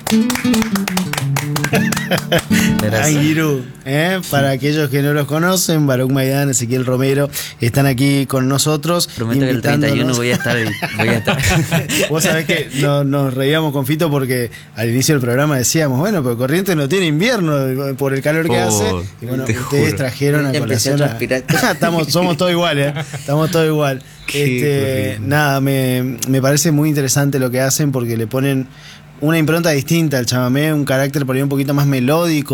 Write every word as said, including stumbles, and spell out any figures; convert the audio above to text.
Anguirú, ¿eh? Para aquellos que no los conocen, Baruch Maidán, Ezequiel Romero están aquí con nosotros. Prometo que el treinta y uno voy a estar, voy a estar. Vos sabés que no, nos reíamos con Fito porque al inicio del programa decíamos, bueno, pero Corrientes no tiene invierno por el calor que oh, hace. Y bueno, ustedes juro. trajeron a colación a... Estamos, somos todos iguales, ¿eh? Estamos todos igual. Este, nada, me, me parece muy interesante lo que hacen porque le ponen una impronta distinta al chamamé, un carácter por ahí un poquito más melódico.